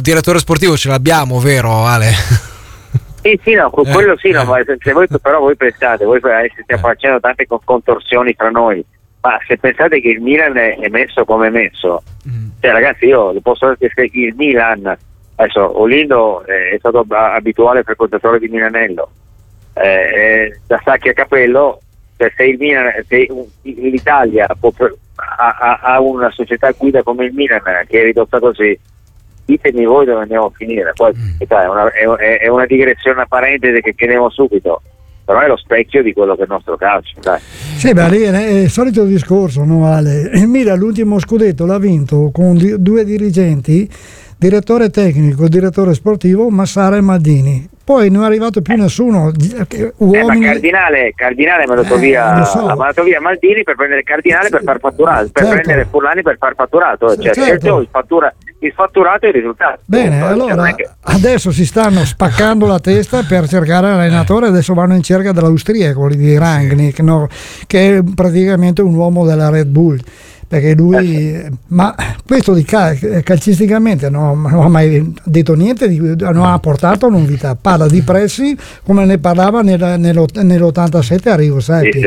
direttore sportivo ce l'abbiamo, vero Ale? Sì, no, quello sì, no, ma se voi pensate, stiamo facendo tante contorsioni tra noi, ma se pensate che il Milan è messo come è messo, cioè ragazzi, io posso dire che il Milan, adesso Olindo è stato abituale frequentatore di Milanello, da Sacchi a Capello, se il Milan, se l'Italia ha una società guida come il Milan che è ridotta così, ditemi voi dove andiamo a finire. Poi è una digressione, a parentesi che chiediamo subito, però è lo specchio di quello che è il nostro calcio, dai. Sì, beh, lì è il solito discorso, no, Ale? Il Milan l'ultimo scudetto l'ha vinto con due dirigenti, direttore tecnico, direttore sportivo, Massara e Maldini. Poi non è arrivato più nessuno. Ma Cardinale ha mandato via Maldini per prendere Cardinale per far fatturato, per prendere Furlani per far fatturato, cioè certo. Il fatturato e il risultato. Bene, allora adesso si stanno spaccando la testa per cercare l'allenatore, adesso vanno in cerca dell'austriaco di Rangnick, no? Che è praticamente un uomo della Red Bull, perché lui, ma questo di calcisticamente non ha mai detto niente, non ha portato novità, parla di pressi come ne parlava nell'87 a Rio Seppi,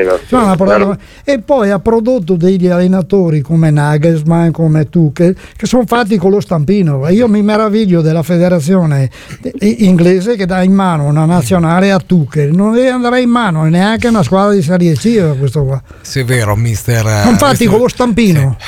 e poi ha prodotto degli allenatori come Nagelsmann, come Tuchel, che sono fatti con lo stampino. Io mi meraviglio della federazione inglese che dà in mano una nazionale a Tuchel, non deve andare in mano neanche una squadra di Serie C questo qua. Sì, è vero, mister. Sono fatti con lo stampino.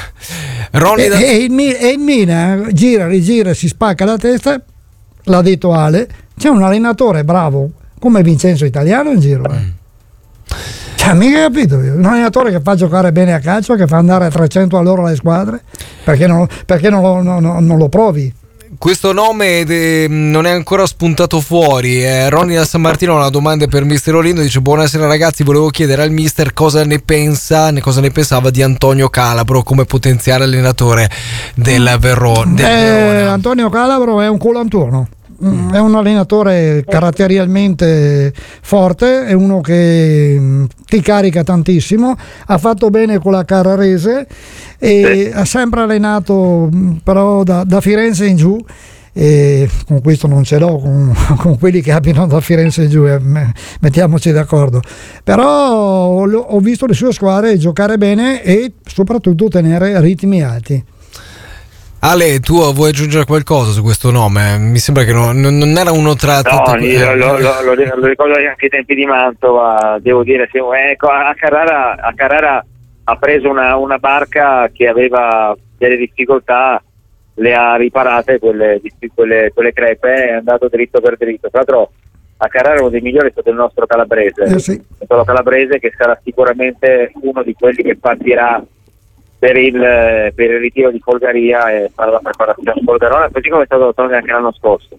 E il Milan gira, rigira, si spacca la testa, l'ha detto Ale, c'è un allenatore bravo come Vincenzo Italiano in giro. Cioè, mica capito io. Un allenatore che fa giocare bene a calcio, che fa andare a 300 all'ora le squadre, perché non lo provi? Questo nome non è ancora spuntato fuori. Ronny da San Martino ha una domanda per mister Olindo, dice: buonasera ragazzi, volevo chiedere al mister cosa ne pensava di Antonio Calabro come potenziale allenatore del Verona. Antonio Calabro è un colantuono. È un allenatore caratterialmente forte, è uno che ti carica tantissimo, ha fatto bene con la Carrarese e ha sempre allenato però da Firenze in giù, e con questo non ce l'ho con quelli che abitano da Firenze in giù, mettiamoci d'accordo, però ho visto le sue squadre giocare bene e soprattutto tenere ritmi alti. Ale, tu vuoi aggiungere qualcosa su questo nome? Mi sembra che non era uno tra... No, lo ricordo anche ai tempi di Mantova, devo dire, ecco, a Carrara ha preso una barca che aveva delle difficoltà, le ha riparate quelle crepe, è andato dritto per dritto. Tra l'altro a Carrara uno dei migliori è stato il nostro Calabrese, sì. È stato Calabrese, che sarà sicuramente uno di quelli che partirà per il ritiro di Folgaria e fare la preparazione col Verona, così come è stato anche l'anno scorso.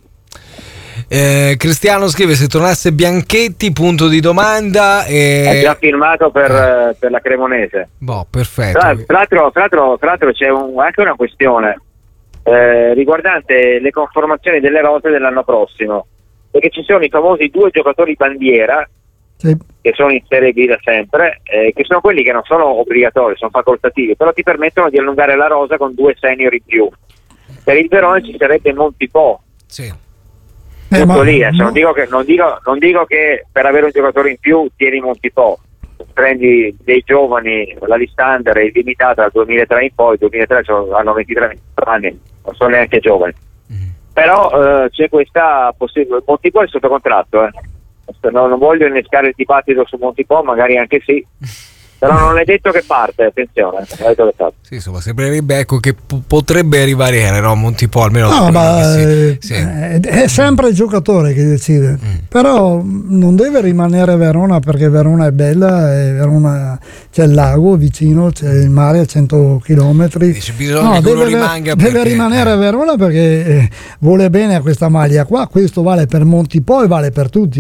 Cristiano scrive: se tornasse Bianchetti, punto di domanda. È già firmato per la Cremonese. Boh, perfetto. Tra l'altro c'è anche una questione riguardante le conformazioni delle rose dell'anno prossimo, perché ci sono i famosi 2 giocatori bandiera, sì, che sono in Serie B da sempre, che sono quelli che non sono obbligatori, sono facoltativi, però ti permettono di allungare la rosa con 2 senior in più. Per il Verona ci sarebbe Montipò. Sì. Lì, non dico che per avere un giocatore in più tieni Montipò, prendi dei giovani, la listanda è illimitata dal 2003 in poi, 2003 hanno 23 anni, non sono neanche giovani. Però c'è questa possibilità. Montipò è sotto contratto, non voglio innescare il dibattito su Montipò, magari anche sì, però non è detto che parte, attenzione, non è detto che parte. Sì, insomma, sembrerebbe, ecco, che potrebbe rimanere, no? Montipò almeno. No, ma sì. È sempre il giocatore che decide, però non deve rimanere a Verona, perché Verona è bella, e Verona c'è il lago vicino, c'è il mare a 100 chilometri. Bisogna che uno rimanga, deve rimanere a Verona perché vuole bene a questa maglia qua. Questo vale per Montipò e vale per tutti,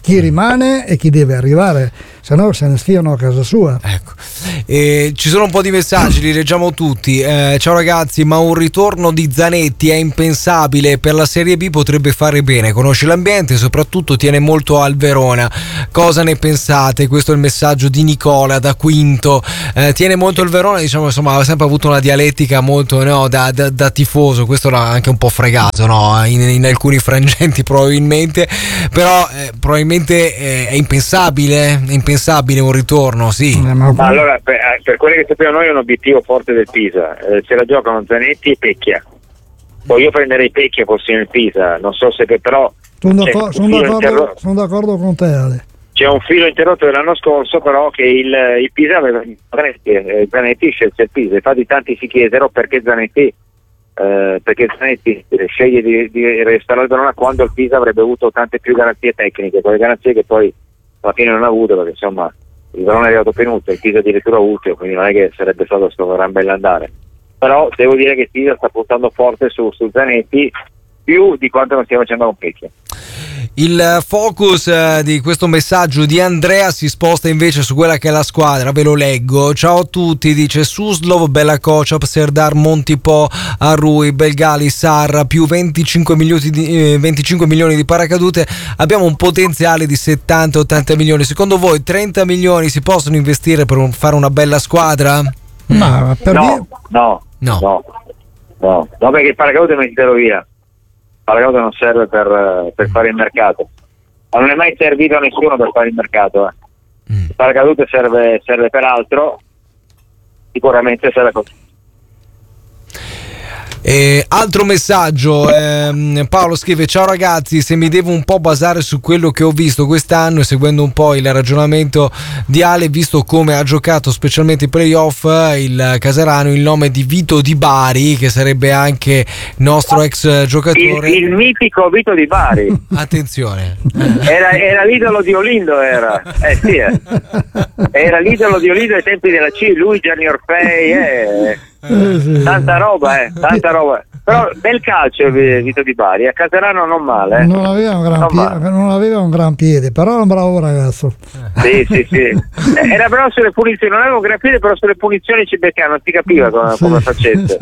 chi rimane e chi deve arrivare, se no se ne stiano a casa sua. Ecco. Ci sono un po' di messaggi, li leggiamo tutti. Ciao ragazzi, ma un ritorno di Zanetti è impensabile, per la Serie B potrebbe fare bene, conosce l'ambiente e soprattutto tiene molto al Verona. Cosa ne pensate? Questo è il messaggio di Nicola da Quinto. Tiene molto il Verona, diciamo, insomma, ha sempre avuto una dialettica molto, no, da tifoso, questo l'ha anche un po' fregato, no? In alcuni frangenti probabilmente, però probabilmente è impensabile un ritorno, sì. Allora, per quello che sappiamo noi è un obiettivo forte del Pisa, se la giocano Zanetti e Pecchia. Poi io prenderei Pecchia forse nel Pisa, non so se però sono d'accordo con te, Ale. C'è un filo interrotto dell'anno scorso, però, che il Pisa aveva Zanetti scelse il Pisa, infatti tanti si chiesero perché Zanetti sceglie di restare al Verona quando il Pisa avrebbe avuto tante più garanzie tecniche, quelle garanzie che poi alla fine non ha avuto, perché insomma il Verona è arrivato penultimo, il Pisa addirittura ultimo, quindi non è che sarebbe stato questo gran bell'andare. Però devo dire che il Pisa sta puntando forte su Zanetti, più di quanto non stia facendo con Pecchia. Il focus di questo messaggio di Andrea si sposta invece su quella che è la squadra, ve lo leggo. Ciao a tutti, dice Suslov, Bella Kocap, Serdar, Montipò, Arrui, Belgali, Sarra, più 25 milioni di paracadute, abbiamo un potenziale di 70-80 milioni. Secondo voi 30 milioni si possono investire per fare una bella squadra? No, perché il paracadute non intero via. Il paracadute non serve per fare il mercato, ma non è mai servito a nessuno per fare il mercato. Il paracadute serve per altro, sicuramente serve così. Altro messaggio, Paolo scrive: ciao ragazzi, se mi devo un po' basare su quello che ho visto quest'anno e seguendo un po' il ragionamento di Ale, visto come ha giocato specialmente i playoff il Caserano, il nome di Vito Di Bari, che sarebbe anche nostro ex giocatore, il mitico Vito Di Bari, attenzione, era l'idolo di Olindo, era l'idolo di Olindo ai tempi della C, lui, Gianni Orfei, tanta roba. Però bel calcio Vito Di Bari, a Caserano non male. Non aveva un gran piede, però era un bravo ragazzo. Sì. Era bravo sulle punizioni, non aveva un gran piede, però sulle punizioni ci beccava, non si capiva come facesse.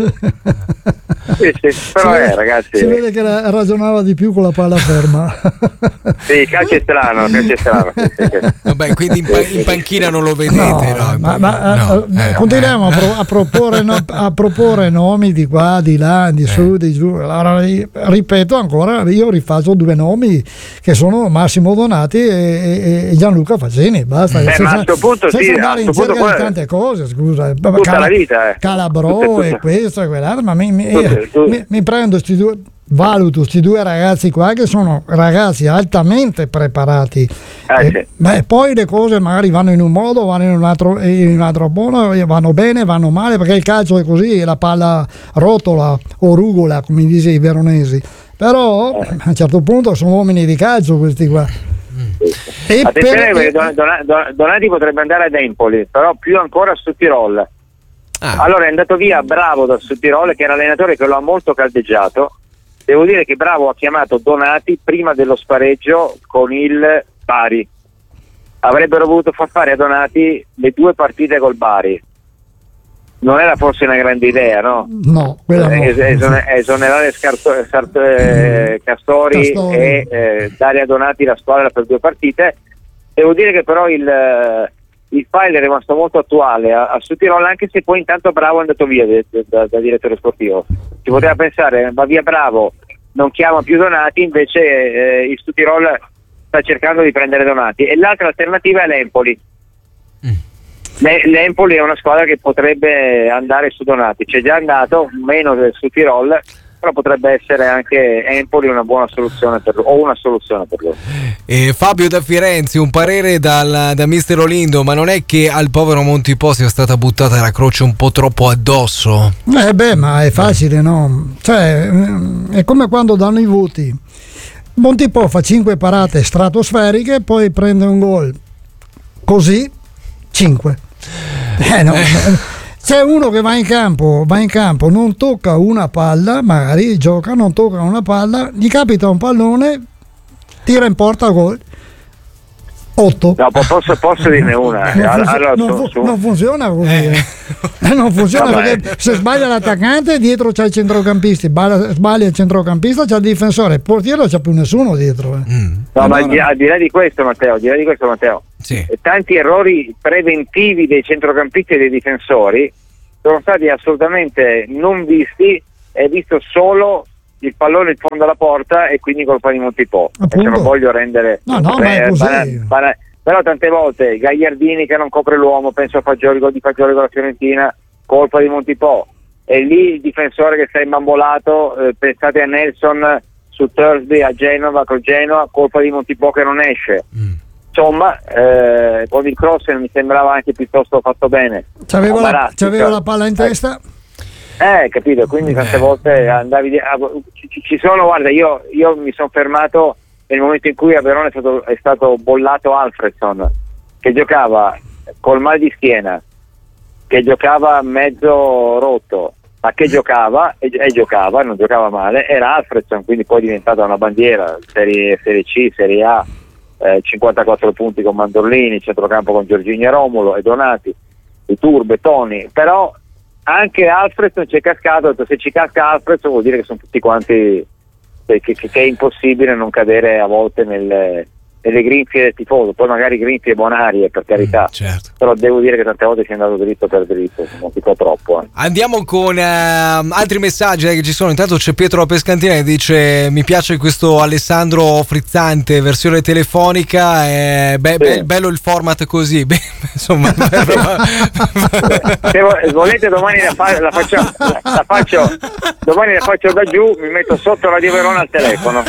Sì, però ragazzi, si vede che ragionava di più con la palla ferma. Sì, calcio è strano. Sì. Vabbè, quindi in panchina non lo vedete, continuiamo a proporre nomi di qua, di là, di su, di giù. Allora, ripeto ancora, io rifaccio due nomi che sono Massimo Donati e Gianluca Fazzini, basta. Ma a questo punto andare in cerca di tante cose, scusa, tutta la vita, Calabro e questo e quell'altro, ma mi prendo valuto questi due ragazzi qua che sono ragazzi altamente preparati, poi le cose magari vanno in un modo, vanno in un altro modo, vanno bene, vanno male, perché il calcio è così, la palla rotola o rugola, come dice i veronesi, però a un certo punto sono uomini di calcio questi qua. Attenzione, perché Donati potrebbe andare ad Empoli, però più ancora su Tirol. Allora è andato via Bravo da Sudtirol, che è un allenatore che lo ha molto caldeggiato. Devo dire che Bravo ha chiamato Donati prima dello spareggio con il Bari. Avrebbero voluto far fare a Donati le 2 partite col Bari. Non era forse una grande idea, no? No, esonerare Castori e dare a Donati la squadra per 2 partite. Devo dire che però il file è rimasto molto attuale a Sudtirol, anche se poi intanto Bravo è andato via da direttore sportivo. Si poteva pensare, va via Bravo, non chiama più Donati, invece il Sudtirol sta cercando di prendere Donati. E l'altra alternativa è l'Empoli. L'Empoli è una squadra che potrebbe andare su Donati, c'è già andato, meno del Sudtirol, però potrebbe essere anche Empoli una buona soluzione per loro, o una soluzione per loro. Fabio da Firenze, un parere da mister Olindo, ma non è che al povero Montipò sia stata buttata la croce un po' troppo addosso? Ma è facile, no? Cioè, è come quando danno i voti. Montipò fa 5 parate stratosferiche, poi prende un gol così, 5. C'è uno che va in campo, non tocca una palla, magari gioca, non tocca una palla, gli capita un pallone, tira in porta, gol. 8. No, posso dirne una. Non funziona così. Non funziona perché se sbaglia l'attaccante, dietro c'è il centrocampista, sbaglia il centrocampista, c'è il difensore, il portiere non c'è più nessuno dietro. No, allora... ma al di là di questo, Matteo, sì. Tanti errori preventivi dei centrocampisti e dei difensori sono stati assolutamente non visti, è visto solo il pallone in fondo alla porta e quindi colpa di Montipò. Se non voglio rendere ma è così. Però tante volte Gagliardini che non copre l'uomo, penso a Fagioli, gol di Fagioli con la Fiorentina, colpa di Montipò, e lì il difensore che sta imbambolato, pensate a Nelson su Thursday a Genova con Genoa, colpa di Montipò che non esce. Insomma, con il cross mi sembrava anche piuttosto fatto bene. C'avevo la palla in testa. Capito, quindi tante volte andavi ci sono, guarda, io mi sono fermato nel momento in cui a Verona è stato bollato Alfredson, che giocava col mal di schiena, che giocava mezzo rotto, ma che giocava e giocava, non giocava male, era Alfredson, quindi poi è diventata una bandiera, serie C, Serie A, 54 punti con Mandorlini, centrocampo con Giorginio e Romulo e Donati, Iturbe, Toni, però anche Alfredson ci è cascato. Ho detto, se ci casca Alfredson vuol dire che sono tutti quanti che è impossibile non cadere a volte nelle grinfie del tifoso. Poi magari grinfie bonarie, per carità, certo. Però devo dire che tante volte si è andato dritto per dritto, non si può troppo. Andiamo con altri messaggi che ci sono. Intanto c'è Pietro Pescantina che dice: mi piace questo Alessandro frizzante versione telefonica, bello il format così. Insomma, se volete domani la faccio domani la faccio da giù, mi metto sotto Radio Verona al telefono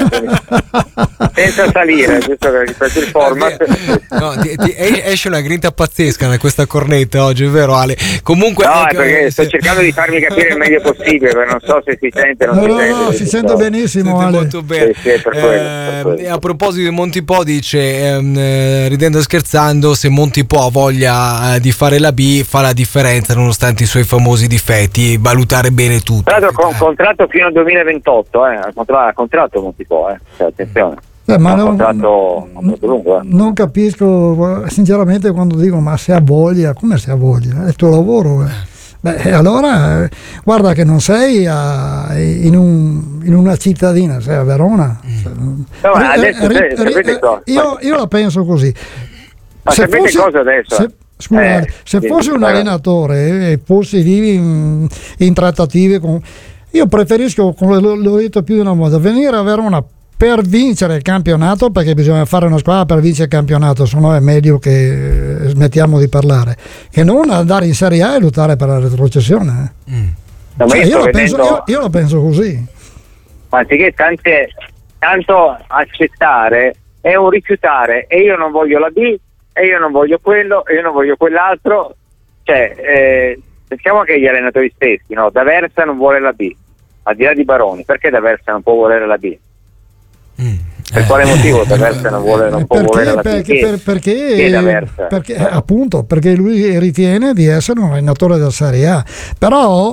senza salire, giusto per il format. No, esce una grinta pazzesca da questa cornetta oggi, è vero Ale? Comunque no, è perché sto cercando di farmi capire il meglio possibile, perché non so se si sente o non si sente. No, si sente benissimo, Ale. Molto bene. Sì, per quello. A proposito di Montipò dice, ridendo e scherzando, se Montipò ha voglia di fare la B, fa la differenza nonostante i suoi famosi difetti, valutare bene tutto. Tra l'altro con contratto fino al 2028, contratto Montipò, cioè, attenzione. Ma lungo, non capisco sinceramente quando dico ma se ha voglia, come se ha voglia? È il tuo lavoro. Allora guarda che non sei in una cittadina, sei a Verona. No, adesso io la penso così. Ma sapete cosa adesso? Se fossi un allenatore e fossi lì in trattative io preferisco, come l'ho detto più di una volta, venire a Verona per vincere il campionato, perché bisogna fare una squadra per vincere il campionato, se no è meglio che smettiamo di parlare, che non andare in Serie A e lottare per la retrocessione. Io la penso così. Ma anziché tanto accettare è un rifiutare, e io non voglio la B, e io non voglio quello, e io non voglio quell'altro. Cioè, pensiamo che gli allenatori stessi, no? D'Aversa non vuole la B, al di là di Baroni, perché D'Aversa non può volere la B? Per quale motivo D'Aversa non può volere la B? Perché appunto perché lui ritiene di essere un allenatore della Serie A, però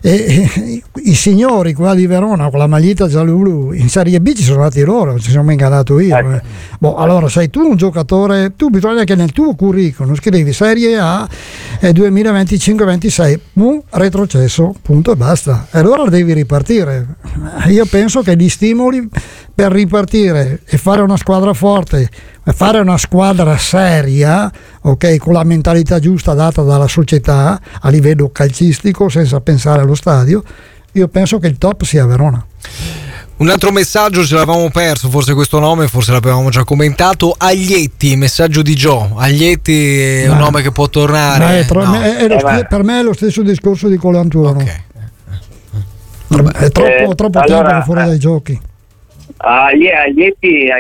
i signori qua di Verona con la maglietta giallo-blu in Serie B ci sono andati loro, ci sono ingannato io. Allora sei tu un giocatore, tu bisogna che nel tuo curriculum scrivi Serie A 2025-26 retrocesso, punto e basta, e allora devi ripartire. Io penso che gli stimoli per ripartire e fare una squadra forte, fare una squadra seria, ok, con la mentalità giusta data dalla società a livello calcistico, senza pensare allo stadio, io penso che il top sia Verona. Un altro messaggio, ce l'avevamo perso, forse questo nome, forse l'avevamo già commentato. Aglietti, messaggio di Gio. Aglietti è un nome che può tornare. Per me è lo stesso discorso di Colantuono. È troppo allora, tempo fuori dai giochi. Aglietti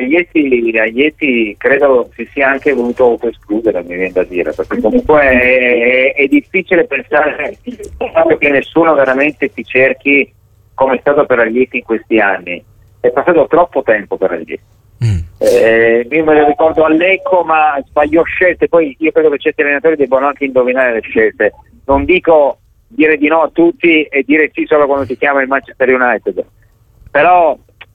credo si sia anche voluto autoescludere, mi viene da dire, perché comunque è difficile pensare che nessuno veramente ti cerchi come è stato per Aglietti in questi anni. È passato troppo tempo per Aglietti. Io me lo ricordo a Lecco, ma sbagliò scelte. Poi io credo che certi allenatori debbano anche indovinare le scelte. Non dico dire di no a tutti e dire sì solo quando ti chiama il Manchester United, però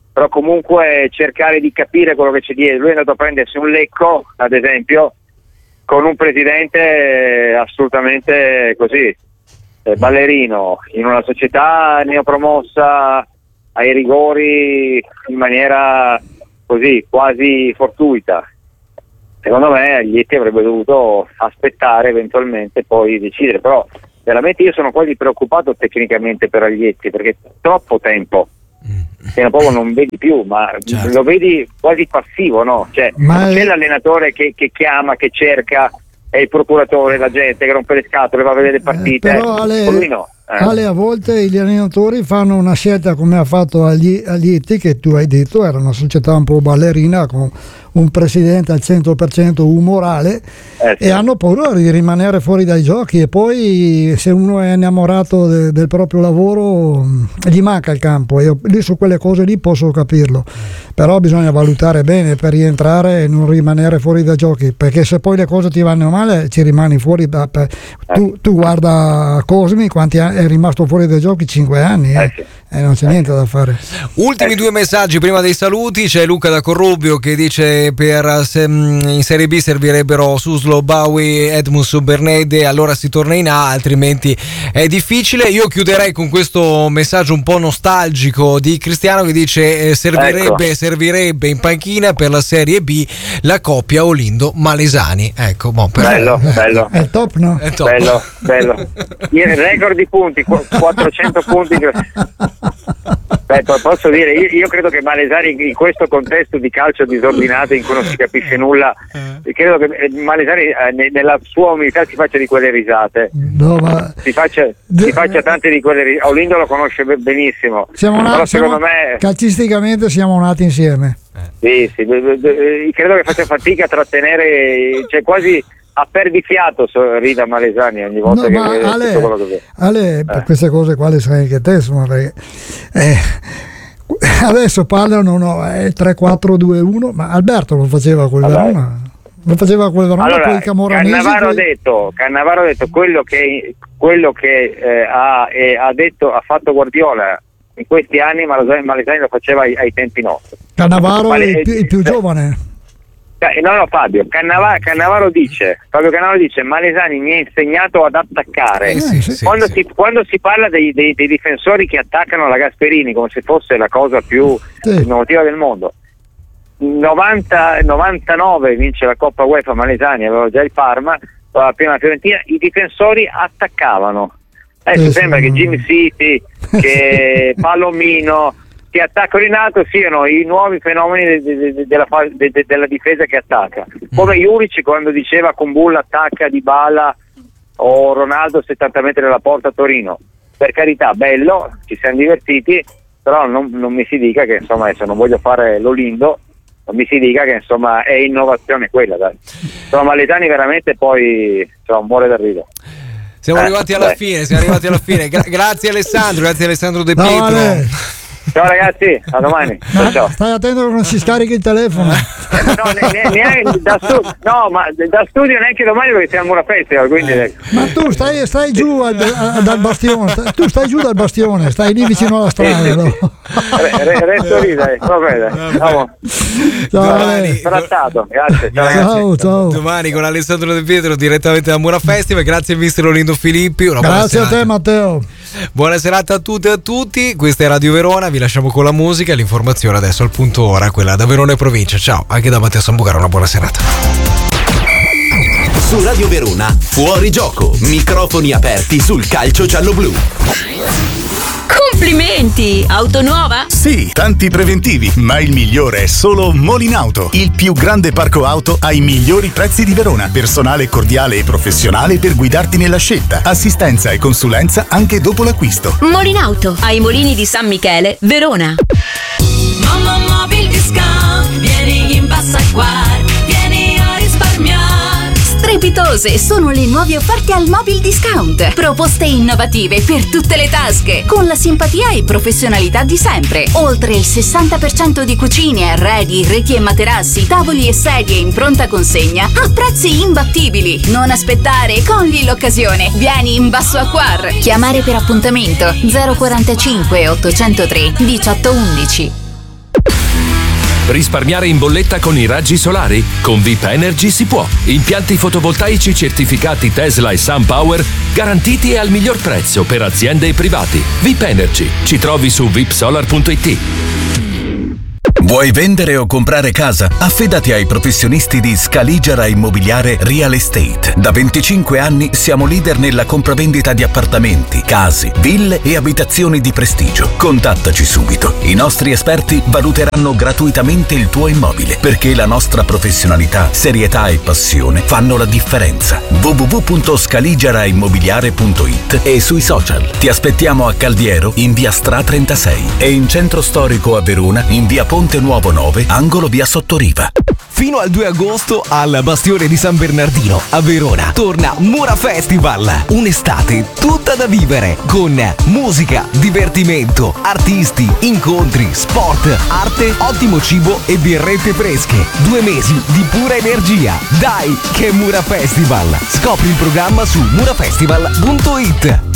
però comunque cercare di capire quello che c'è dietro. Lui è andato a prendersi un Lecco, ad esempio, con un presidente assolutamente così, ballerino, in una società neopromossa ai rigori in maniera così quasi fortuita. Secondo me Aglietti avrebbe dovuto aspettare, eventualmente poi decidere, però veramente io sono quasi preoccupato tecnicamente per Aglietti, perché troppo tempo che proprio non vedi più, ma certo, lo vedi quasi passivo, no? Cioè, c'è l'allenatore che chiama, che cerca, è il procuratore, la gente che rompe le scatole, va a vedere le partite, però lui no. Ale, a volte gli allenatori fanno una scelta come ha fatto Aglietti, che tu hai detto era una società un po' ballerina con un presidente al 100% umorale, sì, e hanno paura di rimanere fuori dai giochi, e poi se uno è innamorato del proprio lavoro gli manca il campo, e io lì su quelle cose lì posso capirlo, però bisogna valutare bene per rientrare e non rimanere fuori dai giochi, perché se poi le cose ti vanno male ci rimani fuori tu guarda Cosmi, quanti anni è rimasto fuori dai giochi? 5 anni, sì, e non c'è niente da fare. Ultimi due messaggi prima dei saluti. C'è Luca da Corrubio che dice in Serie B servirebbero Suslo, Bawi, Edmunds, Bernede, allora si torna in A, altrimenti è difficile. Io chiuderei con questo messaggio un po' nostalgico di Cristiano che dice servirebbe in panchina per la Serie B la coppia Olindo-Malesani. Ecco, bello. È il top, no? È top. Bello. Il record di punti, 400 punti. Beh, posso dire, io credo che Malesani in questo contesto di calcio disordinato in cui non si capisce nulla, credo che Malesani nella sua umiltà si faccia di quelle risate, si faccia tante di quelle risate. Olindo lo conosce benissimo, però secondo me calcisticamente siamo nati insieme. Sì, credo che faccia fatica a trattenere, cioè quasi a perdifiato rida Malesani ogni volta che vede tutto quello che vede. Ale, per queste cose qua le sai anche te, insomma, perché adesso parlano 3-4-2-1 ma Alberto lo faceva quel Verona, allora, con i camoranesi. Cannavaro ha detto quello che ha fatto Guardiola in questi anni, Malesani lo faceva ai tempi nostri. Cannavaro è il più giovane. No, Fabio Cannavaro dice Malesani mi ha insegnato ad attaccare. Quando si parla dei difensori che attaccano la Gasperini come se fosse la cosa più innovativa del mondo, 99 vince la Coppa UEFA Malesani, aveva già il Parma, prima la Fiorentina, i difensori attaccavano. Adesso sembra che Jim City, che Palomino, che attaccano in alto siano i nuovi fenomeni della difesa che attacca, come Juric quando diceva con Bull attacca Dybala o Ronaldo 70 metri dalla porta a Torino. Per carità, bello, ci siamo divertiti, però non mi si dica che insomma, adesso non voglio fare l'Olindo, non mi si dica che insomma è innovazione quella, dai. Insomma, Malesani veramente poi muore da ridere. Siamo arrivati alla fine. Grazie Alessandro De Pietro. Ciao ragazzi, a domani. Ciao. Stai attento che non si scarichi il telefono. Da studio neanche domani perché siamo a Mura Festival, quindi ma tu stai giù dal bastione, stai lì vicino alla strada. Resto lì, dai, va bene. Ciao. Trattato. Grazie. Ciao. Domani con Alessandro De Pietro direttamente da Mura Festival. Grazie mister Olindo Filippi. Grazie a te Matteo. Buona serata a tutte e a tutti. Questa è Radio Verona, vi lasciamo con la musica e l'informazione adesso al punto ora, quella da Verona e provincia. Ciao, anche da Matteo Sambucaro, una buona serata. Su Radio Verona, fuori gioco, microfoni aperti sul calcio giallo-blu. Complimenti! Auto nuova? Sì, tanti preventivi, ma il migliore è solo Molinauto, il più grande parco auto ai migliori prezzi di Verona. Personale cordiale e professionale per guidarti nella scelta. Assistenza e consulenza anche dopo l'acquisto. Molinauto, ai Molini di San Michele, Verona. Mamma Mobil Discount, vieni in Bassa Acquar, vieni a risparmiare. Strepitose sono le nuove offerte al Mobil Discount. Proposte innovative per tutte le tasche, con la simpatia e professionalità di sempre. Oltre il 60% di cucine, arredi, reti e materassi, tavoli e sedie in pronta consegna a prezzi imbattibili. Non aspettare, cogli l'occasione. Vieni in Basso Acquar. Chiamare per appuntamento 045 803 1811. Risparmiare in bolletta con i raggi solari? Con VIP Energy si può. Impianti fotovoltaici certificati Tesla e SunPower garantiti e al miglior prezzo per aziende e privati. VIP Energy. Ci trovi su vipsolar.it. Vuoi vendere o comprare casa? Affidati ai professionisti di Scaligera Immobiliare Real Estate. Da 25 anni siamo leader nella compravendita di appartamenti, case, ville e abitazioni di prestigio. Contattaci subito. I nostri esperti valuteranno gratuitamente il tuo immobile, perché la nostra professionalità, serietà e passione fanno la differenza. www.scaligeраimmobiliare.it e sui social. Ti aspettiamo a Caldiero in via Stra 36 e in centro storico a Verona in via Ponte Nuovo 9, angolo via Sottoriva. Fino al 2 agosto al Bastione di San Bernardino a Verona torna Mura Festival, un'estate tutta da vivere con musica, divertimento, artisti, incontri, sport, arte, ottimo cibo e birrette fresche. 2 mesi di pura energia. Dai che è Mura Festival! Scopri il programma su murafestival.it.